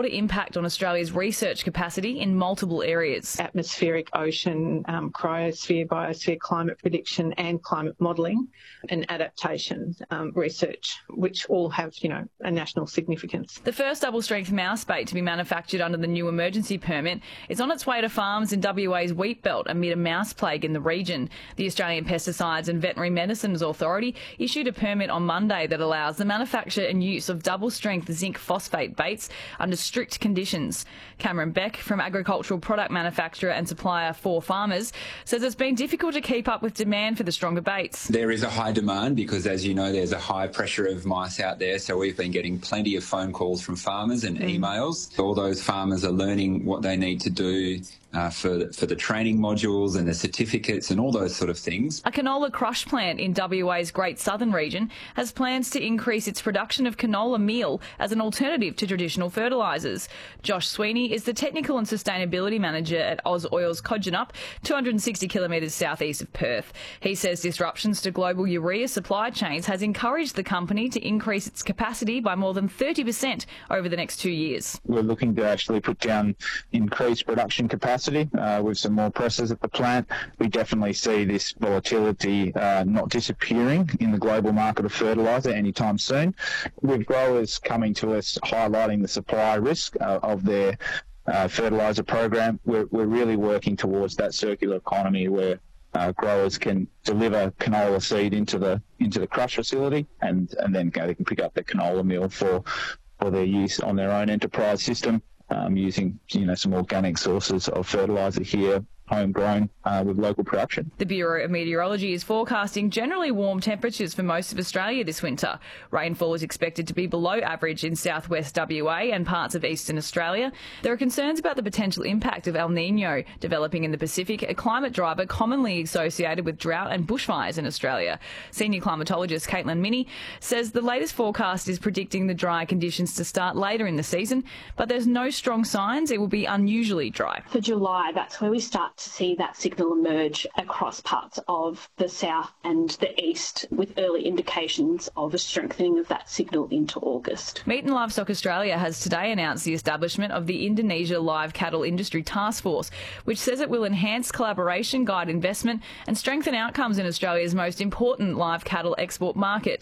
broader impact on Australia's research capacity in multiple areas. Atmospheric, ocean, cryosphere, biosphere, climate prediction and climate modelling and adaptation research, which all have, a national significance. The first double-strength mouse bait to be manufactured under the new emergency permit is on its way to farms in WA's wheat belt amid a mouse plague in the region. The Australian Pesticides and Veterinary Medicines Authority issued a permit on Monday that allows the manufacture and use of double-strength zinc phosphate baits under strict conditions. Cameron Beck from agricultural product manufacturer and supplier 4Farmers says it's been difficult to keep up with demand for the stronger baits. There is a high demand because, as you know, there's a high pressure of mice out there, so we've been getting plenty of phone calls from farmers and emails. All those farmers are learning what they need to do for the training modules and the certificates and all those sort of things. A canola crush plant in WA's Great Southern region has plans to increase its production of canola meal as an alternative to traditional fertilisers. Josh Sweeney is the Technical and Sustainability Manager at Oz Oil's Kojonup, 260 kilometres southeast of Perth. He says disruptions to global urea supply chains has encouraged the company to increase its capacity by more than 30% over the next 2 years. We're looking to actually put down increased production capacity with some more presses at the plant. We definitely see this volatility not disappearing in the global market of fertiliser anytime soon. With growers coming to us highlighting the supply risk of their fertiliser program, we're really working towards that circular economy where growers can deliver canola seed into the crush facility and then they can pick up the canola meal for their use on their own enterprise system. Using some organic sources of fertiliser here, homegrown with local production. The Bureau of Meteorology is forecasting generally warm temperatures for most of Australia this winter. Rainfall is expected to be below average in southwest WA and parts of eastern Australia. There are concerns about the potential impact of El Niño developing in the Pacific, a climate driver commonly associated with drought and bushfires in Australia. Senior climatologist Caitlin Minnie says the latest forecast is predicting the dry conditions to start later in the season, but there's no strong signs it will be unusually dry. For July, that's where we start to see that signal emerge across parts of the south and the east, with early indications of a strengthening of that signal into August. Meat and Livestock Australia has today announced the establishment of the Indonesia Live Cattle Industry Task Force, which says it will enhance collaboration, guide investment and strengthen outcomes in Australia's most important live cattle export market.